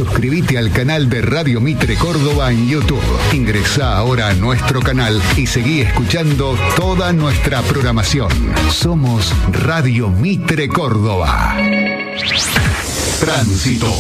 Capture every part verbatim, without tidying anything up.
Suscríbete al canal de Radio Mitre Córdoba en YouTube. Ingresá ahora a nuestro canal y seguí escuchando toda nuestra programación. Somos Radio Mitre Córdoba. Tránsito.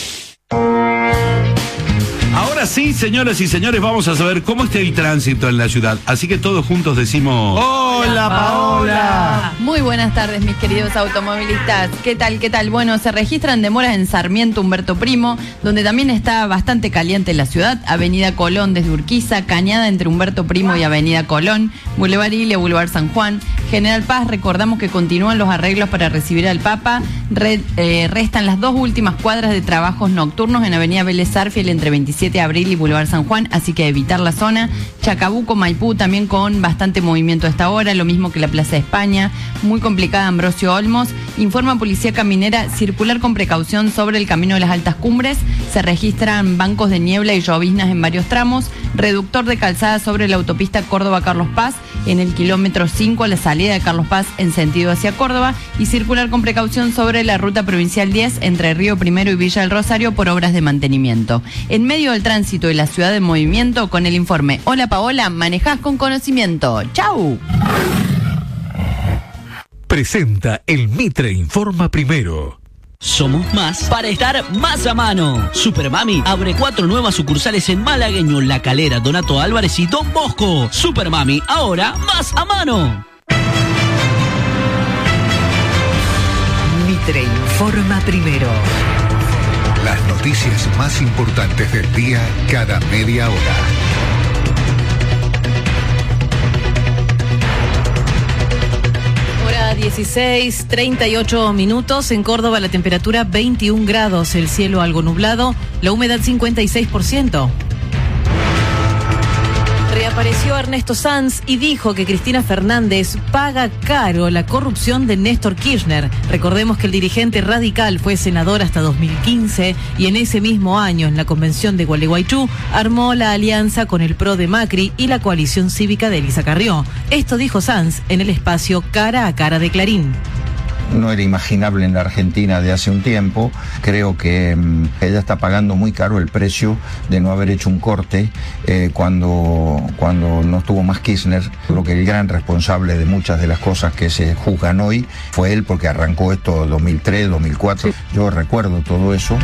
Ahora sí, señoras y señores, vamos a saber cómo está el tránsito en la ciudad. Así que todos juntos decimos... ¡Hola, Paola! Muy buenas tardes, mis queridos automovilistas. ¿Qué tal, qué tal? Bueno, se registran demoras en Sarmiento Humberto Primo, donde también está bastante caliente la ciudad. Avenida Colón desde Urquiza, Cañada entre Humberto Primo y Avenida Colón, Boulevard Ilia, Boulevard San Juan. General Paz, recordamos que continúan los arreglos para recibir al Papa. Red, eh, restan las dos últimas cuadras de trabajos nocturnos en Avenida Vélez Sarsfield entre veintisiete de abril y Boulevard San Juan, así que evitar la zona. Chacabuco, Maipú también con bastante movimiento a esta hora, lo mismo que la Plaza de España, muy complicada Ambrosio Olmos. Informa Policía Caminera, circular con precaución sobre el camino de las altas cumbres, se registran bancos de niebla y lloviznas en varios tramos, reductor de calzada sobre la autopista Córdoba-Carlos Paz en el kilómetro cinco a la salida de Carlos Paz en sentido hacia Córdoba, y circular con precaución sobre la ruta provincial diez entre Río Primero y Villa del Rosario por obras de mantenimiento. En medio del tránsito y la ciudad en movimiento, con el informe Hola Paola, manejás con conocimiento. ¡Chau! Presenta el Mitre Informa Primero. Somos más para estar más a mano. Supermami abre cuatro nuevas sucursales en Malagueño, La Calera, Donato Álvarez y Don Bosco. Supermami, ahora más a mano. Mitre Informa Primero. Las noticias más importantes del día cada media hora. dieciséis, treinta y ocho minutos. En Córdoba la temperatura veintiún grados, el cielo algo nublado, la humedad cincuenta y seis por ciento. Reapareció Ernesto Sanz y dijo que Cristina Fernández paga caro la corrupción de Néstor Kirchner. Recordemos que el dirigente radical fue senador hasta dos mil quince y en ese mismo año, en la convención de Gualeguaychú, armó la alianza con el P R O de Macri y la coalición cívica de Elisa Carrió. Esto dijo Sanz en el espacio Cara a Cara de Clarín. No era imaginable en la Argentina de hace un tiempo. Creo que um, ella está pagando muy caro el precio de no haber hecho un corte eh, cuando, cuando no estuvo más Kirchner. Creo que el gran responsable de muchas de las cosas que se juzgan hoy fue él, porque arrancó esto en dos mil tres, dos mil cuatro. Yo recuerdo todo eso.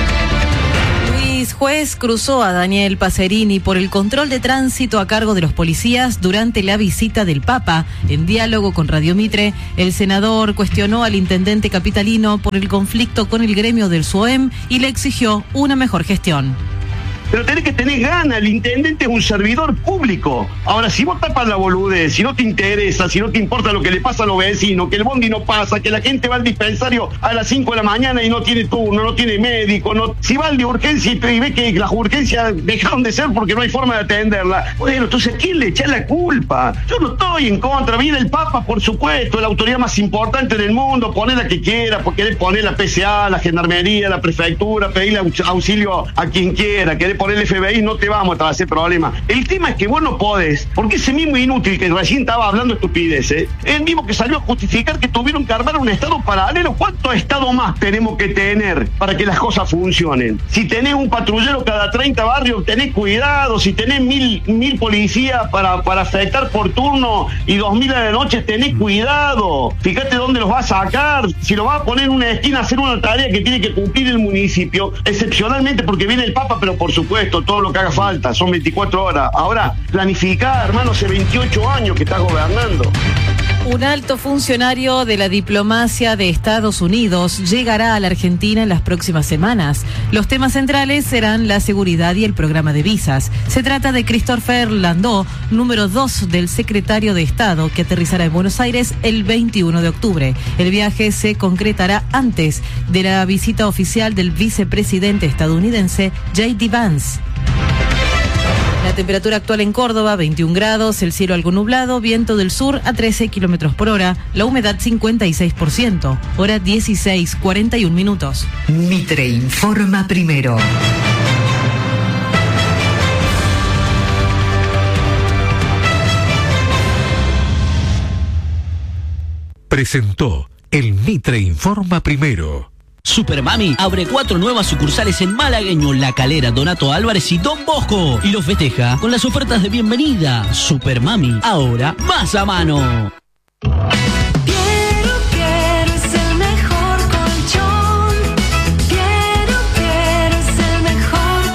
Juez cruzó a Daniel Pacerini por el control de tránsito a cargo de los policías durante la visita del Papa. En diálogo con Radio Mitre, el senador cuestionó al intendente capitalino por el conflicto con el gremio del S U E M y le exigió una mejor gestión. Pero tenés que tener ganas, el intendente es un servidor público. Ahora, si vos tapas la boludez, si no te interesa, si no te importa lo que le pasa a los vecinos, que el bondi no pasa, que la gente va al dispensario a las cinco de la mañana y no tiene turno, no tiene médico, no, si va al de urgencia y ve que las urgencias dejaron de ser porque no hay forma de atenderla, bueno, entonces, ¿a quién le echa la culpa? Yo no estoy en contra, viene el Papa, por supuesto, la autoridad más importante del mundo, pone la que quiera, porque querés poner la P C A, la Gendarmería, la Prefectura, pedirle auxilio a quien quiera, querés por el F B I, no te vamos a hacer problema. El tema es que vos no podés, porque ese mismo inútil que recién estaba hablando estupideces, el mismo que salió a justificar que tuvieron que armar un estado paralelo. ¿Cuántos estados más tenemos que tener para que las cosas funcionen? Si tenés un patrullero cada treinta barrios, tenés cuidado. Si tenés mil, mil policías para, para afectar por turno y dos mil a la noche, tenés cuidado. Fíjate dónde los vas a sacar. Si lo vas a poner en una esquina a hacer una tarea que tiene que cumplir el municipio, excepcionalmente porque viene el Papa, pero por supuesto todo lo que haga falta, son veinticuatro horas. Ahora, planificar, hermano, hace veintiocho años que estás gobernando. Un alto funcionario de la diplomacia de Estados Unidos llegará a la Argentina en las próximas semanas. Los temas centrales serán la seguridad y el programa de visas. Se trata de Christopher Landó, número dos del secretario de Estado, que aterrizará en Buenos Aires el veintiuno de octubre. El viaje se concretará antes de la visita oficial del vicepresidente estadounidense J D Vance. La temperatura actual en Córdoba, veintiún grados, el cielo algo nublado, viento del sur a trece kilómetros por hora, la humedad cincuenta y seis por ciento, hora dieciséis, cuarenta y un minutos. Mitre Informa Primero. Presentó el Mitre Informa Primero. Supermami abre cuatro nuevas sucursales en Malagueño, La Calera, Donato Álvarez y Don Bosco. Y los festeja con las ofertas de bienvenida. Supermami, ahora más a mano. Quiero, quiero, es el mejor colchón. Quiero, quiero, es el mejor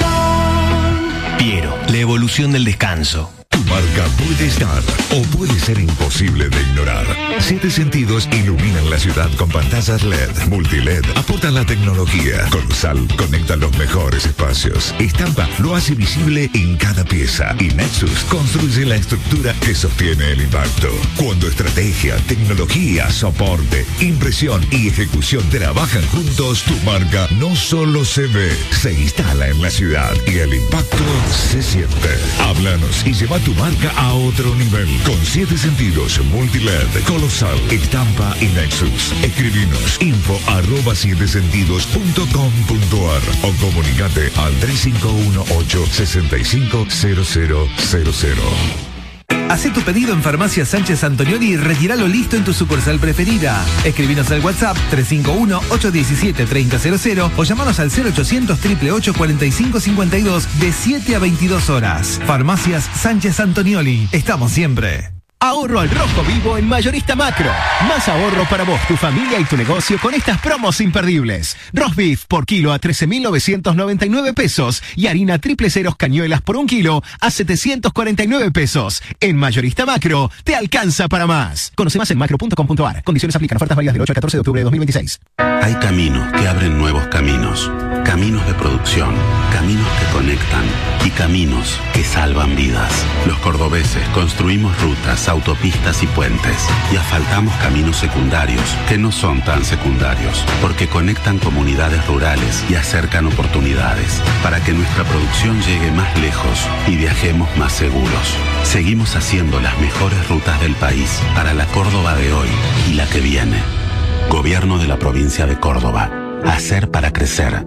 colchón. Piero, la evolución del descanso. Tu marca puede estar o puede ser imposible de ignorar. Siete Sentidos iluminan la ciudad con pantallas L E D, multi-L E D, aportan la tecnología. Colosal conecta los mejores espacios. Estampa lo hace visible en cada pieza. Y Nexus construye la estructura que sostiene el impacto. Cuando estrategia, tecnología, soporte, impresión y ejecución trabajan juntos, tu marca no solo se ve, se instala en la ciudad y el impacto se siente. Háblanos y lleva tu marca a otro nivel. Con Siete Sentidos, multi-L E D, Colosal, Estampa y Nexus. Escribinos info arroba siete sentidos punto com punto ar o comunicate al tres cinco uno ocho, seis cinco cero cero cero cero. Hacé tu pedido en Farmacia Sánchez Antonioli y retíralo listo en tu sucursal preferida. Escribinos al WhatsApp tres cinco uno, ocho uno siete, tres cero cero cero o llamanos al cero ochocientos, ocho ocho ocho, cuarenta y cinco cincuenta y dos de siete a veintidós horas. Farmacias Sánchez Antonioli. Estamos siempre. Ahorro al rojo vivo en Mayorista Macro. Más ahorro para vos, tu familia y tu negocio con estas promos imperdibles. Roast beef por kilo a trece mil novecientos noventa y nueve pesos y harina triple ceros cañuelas por un kilo a setecientos cuarenta y nueve pesos. En Mayorista Macro te alcanza para más. Conoce más en macro punto com punto ar. Condiciones aplican. Ofertas válidas del ocho al catorce de octubre de dos mil veintiséis. Hay caminos que abren nuevos caminos. Caminos de producción, caminos que conectan y caminos que salvan vidas. Los cordobeses construimos rutas, autopistas y puentes y asfaltamos caminos secundarios que no son tan secundarios porque conectan comunidades rurales y acercan oportunidades para que nuestra producción llegue más lejos y viajemos más seguros. Seguimos haciendo las mejores rutas del país para la Córdoba de hoy y la que viene. Gobierno de la provincia de Córdoba. Hacer para crecer.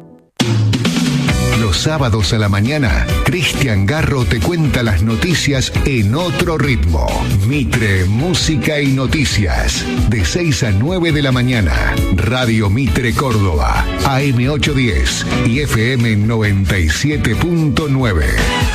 Los sábados a la mañana, Cristian Garro te cuenta las noticias en otro ritmo. Mitre, música y noticias. De seis a nueve de la mañana. Radio Mitre Córdoba. A M ochocientos diez y F M noventa y siete punto nueve.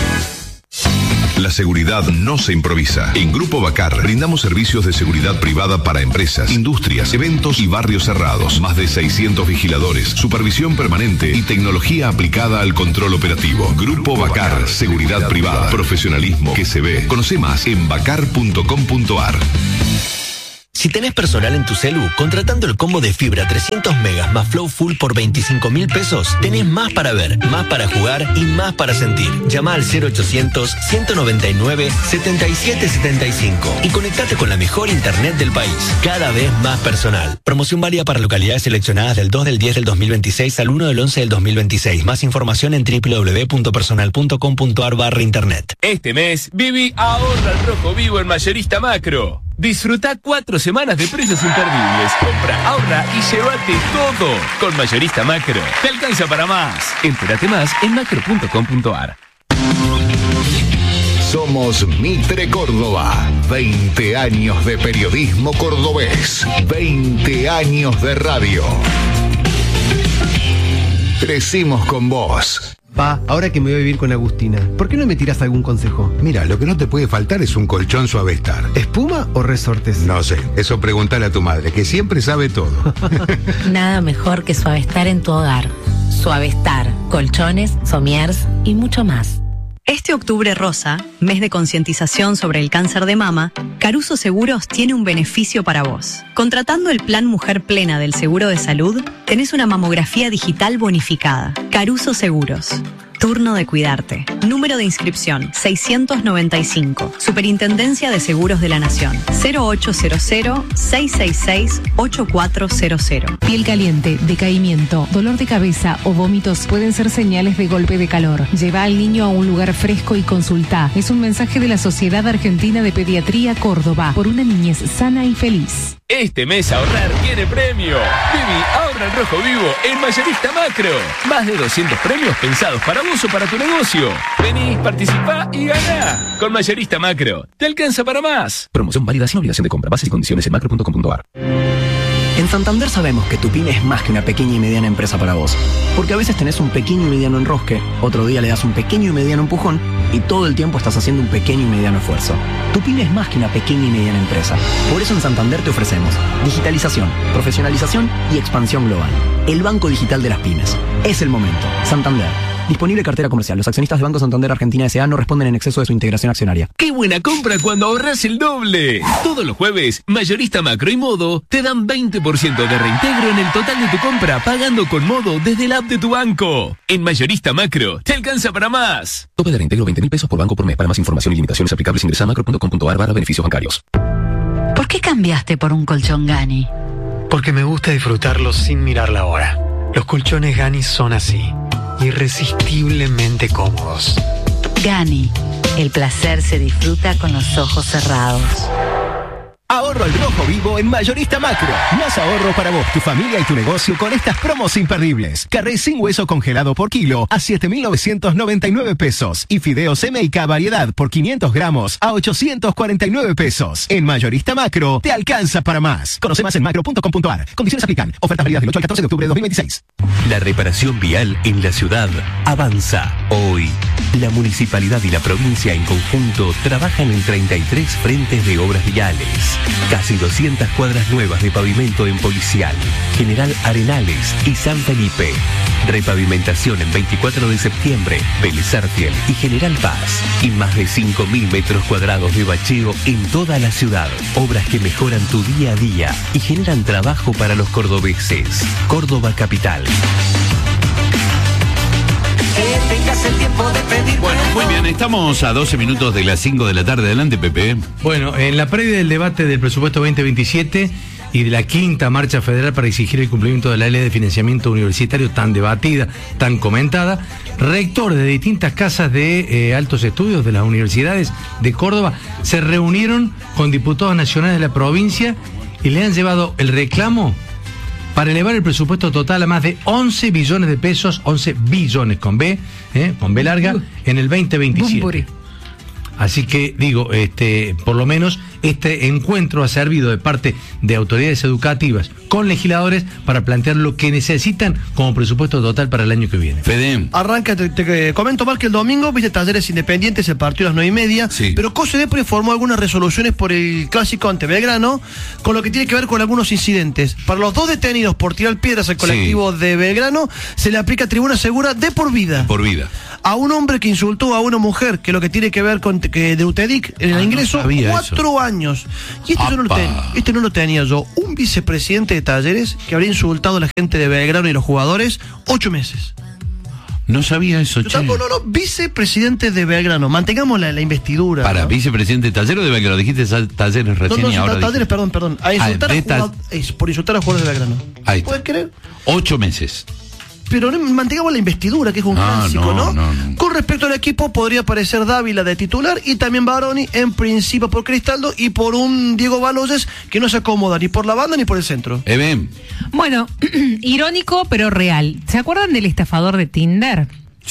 La seguridad no se improvisa. En Grupo Bacar brindamos servicios de seguridad privada para empresas, industrias, eventos y barrios cerrados. Más de seiscientos vigiladores, supervisión permanente y tecnología aplicada al control operativo. Grupo Bacar, seguridad privada, profesionalismo que se ve. Conoce más en bacar punto com punto ar. Si tenés personal en tu celu, contratando el combo de fibra trescientos megas más Flow Full por veinticinco mil pesos, tenés más para ver, más para jugar y más para sentir. Llama al cero ochocientos, ciento noventa y nueve, setenta y siete setenta y cinco y conectate con la mejor internet del país. Cada vez más personal. Promoción válida para localidades seleccionadas del dos del diez del dos mil veintiséis al uno del once del dos mil veintiséis. Más información en doble u doble u doble u punto personal punto com punto ar barra internet. Este mes, Vivi ahorra al rojo vivo en Mayorista Macro. Disfruta cuatro semanas de precios imperdibles. Compra, ahorra y llévate todo. Con Mayorista Macro. Te alcanza para más. Entérate más en macro punto com punto ar. Somos Mitre Córdoba. veinte años de periodismo cordobés. veinte años de radio. Crecimos con vos. Pa, ahora que me voy a vivir con Agustina, ¿por qué no me tiras algún consejo? Mira, lo que no te puede faltar es un colchón Suavestar. ¿Espuma o resortes? No sé, eso pregúntale a tu madre, que siempre sabe todo. Nada mejor que Suavestar en tu hogar. Suavestar, colchones, somiers y mucho más. Este octubre rosa, mes de concientización sobre el cáncer de mama, Caruso Seguros tiene un beneficio para vos. Contratando el Plan Mujer Plena del Seguro de Salud, tenés una mamografía digital bonificada. Caruso Seguros. Turno de cuidarte. Número de inscripción seiscientos noventa y cinco. Superintendencia de Seguros de la Nación. cero ocho cero cero, seis seis seis, ocho cuatro cero cero. Piel caliente, decaimiento, dolor de cabeza o vómitos pueden ser señales de golpe de calor. Lleva al niño a un lugar fresco y consulta. Es un mensaje de la Sociedad Argentina de Pediatría Córdoba por una niñez sana y feliz. Este mes ahorrar tiene premio. Vivi ahorra el rojo vivo en Mayorista Macro. Más de doscientos premios pensados para vos o para tu negocio. Vení, participá y ganá. Con Mayorista Macro. Te alcanza para más. Promoción válida sin obligación de compra. Bases y condiciones en macro punto com punto ar. En Santander sabemos que tu pyme es más que una pequeña y mediana empresa para vos. Porque a veces tenés un pequeño y mediano enrosque, otro día le das un pequeño y mediano empujón y todo el tiempo estás haciendo un pequeño y mediano esfuerzo. Tu pyme es más que una pequeña y mediana empresa. Por eso en Santander te ofrecemos digitalización, profesionalización y expansión global. El Banco Digital de las Pymes. Es el momento. Santander. Disponible cartera comercial. Los accionistas de Banco Santander Argentina S A no responden en exceso de su integración accionaria. ¡Qué buena compra cuando ahorras el doble! Todos los jueves, Mayorista Macro y Modo te dan veinte por ciento de reintegro en el total de tu compra pagando con Modo desde la app de tu banco. En Mayorista Macro, te alcanza para más. Tope de reintegro veinte mil pesos por banco por mes. Para más información y limitaciones aplicables ingresa a macro punto com punto a r barra beneficios bancarios. ¿Por qué cambiaste por un colchón Gani? Porque me gusta disfrutarlos sin mirar la hora. Los colchones Gani son así, irresistiblemente cómodos. Gani, el placer se disfruta con los ojos cerrados. Ahorro al rojo vivo en Mayorista Macro. Más ahorro para vos, tu familia y tu negocio con estas promos imperdibles. Carré sin hueso congelado por kilo a siete mil novecientos noventa y nueve pesos. Y fideos M y K variedad por quinientos gramos a ochocientos cuarenta y nueve pesos. En Mayorista Macro te alcanza para más. Conoce más en macro punto com punto a r. Condiciones aplican. Ofertas válidas del ocho al catorce de octubre de dos mil veintiséis. La reparación vial en la ciudad avanza. Hoy, la municipalidad y la provincia en conjunto trabajan en treinta y tres frentes de obras viales. Casi doscientas cuadras nuevas de pavimento en Policial, General Arenales y San Felipe. Repavimentación en veinticuatro de septiembre, Vélez Arfiel y General Paz. Y más de cinco mil metros cuadrados de bacheo en toda la ciudad. Obras que mejoran tu día a día y generan trabajo para los cordobeses. Córdoba Capital. Que tengas el tiempo de pedir. Bueno, muy bien, estamos a doce minutos de las cinco de la tarde. Adelante, Pepe. Bueno, en la previa del debate del presupuesto veinte veintisiete y de la quinta marcha federal para exigir el cumplimiento de la ley de financiamiento universitario tan debatida, tan comentada, rectores de distintas casas de eh, altos estudios de las universidades de Córdoba se reunieron con diputados nacionales de la provincia y le han llevado el reclamo para elevar el presupuesto total a más de once billones de pesos, once billones con B, eh, con B larga, en el veinte veintisiete. Así que digo, este, por lo menos este encuentro ha servido de parte de autoridades educativas con legisladores para plantear lo que necesitan como presupuesto total para el año que viene. Fede. Arranca, te, te comento mal que el domingo viste Talleres Independientes, el partido a las nueve y media, sí. Pero COSEDEPRE formó algunas resoluciones por el clásico ante Belgrano, con lo que tiene que ver con algunos incidentes. Para los dos detenidos por tirar piedras al colectivo sí. de Belgrano, se le aplica tribuna segura de por vida. Por vida. A un hombre que insultó a una mujer, que lo que tiene que ver con que de UTEDIC, en el ah, ingreso, no cuatro eso. años. Y este, yo no lo ten, este no lo tenía yo. Un vicepresidente de Talleres que habría insultado a la gente de Belgrano y los jugadores, ocho meses. No sabía eso, che. No, no, no, vicepresidente de Belgrano. Mantengamos la, la investidura. Para, ¿no? Vicepresidente de Talleres o de Belgrano. Dijiste Talleres recién no, no, y ahora Talleres, dijiste... perdón, perdón. A insultar ah, a jugadores, ta... por insultar a jugadores de Belgrano. ¿Puedes creer? Ocho meses. Pero no, mantengamos la investidura, que es un ah, clásico, ¿no? No, no, no? Con respecto al equipo, podría aparecer Dávila de titular y también Baroni, en principio por Cristaldo y por un Diego Baloyes que no se acomoda ni por la banda ni por el centro. Eben. Bueno, irónico pero real. ¿Se acuerdan del estafador de Tinder?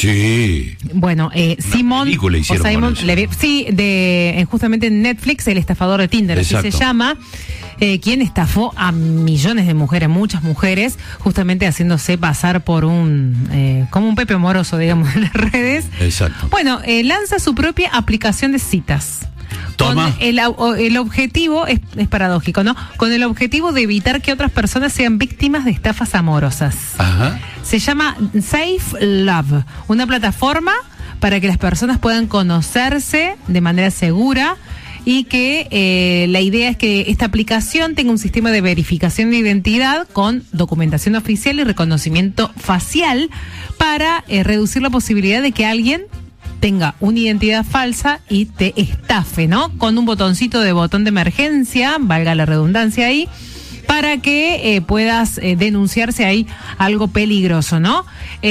Sí. Bueno, eh, Simón o Simon Levy, sí, de justamente en Netflix, el estafador de Tinder, así se llama. Eh, quien estafó a millones de mujeres, muchas mujeres, justamente haciéndose pasar por un, eh, como un Pepe Moroso, digamos, en las redes. Exacto. Bueno, eh, lanza su propia aplicación de citas. Toma. Con el, el objetivo, es, es paradójico, ¿no? Con el objetivo de evitar que otras personas sean víctimas de estafas amorosas. Ajá. Se llama Safe Love, una plataforma para que las personas puedan conocerse de manera segura. Y que eh, la idea es que esta aplicación tenga un sistema de verificación de identidad con documentación oficial y reconocimiento facial para eh, reducir la posibilidad de que alguien tenga una identidad falsa y te estafe, ¿no? Con un botoncito de botón de emergencia, valga la redundancia ahí, para que eh, puedas eh, denunciar si hay algo peligroso, ¿no?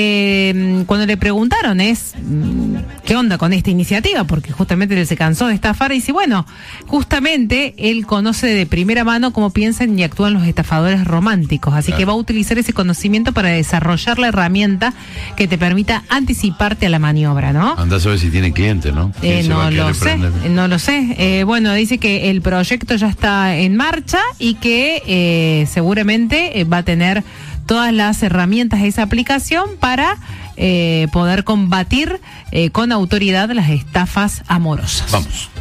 Eh, cuando le preguntaron es, ¿qué onda con esta iniciativa? Porque justamente él se cansó de estafar y dice, bueno, justamente él conoce de primera mano cómo piensan y actúan los estafadores románticos, así claro. que va a utilizar ese conocimiento para desarrollar la herramienta que te permita anticiparte a la maniobra, ¿no? Andá a saber si tiene cliente, ¿no? Eh, no, lo sé, no lo sé, no lo sé. Bueno, dice que el proyecto ya está en marcha y que... Eh, eh, seguramente eh, va a tener todas las herramientas de esa aplicación para eh, poder combatir eh, con autoridad las estafas amorosas. Vamos.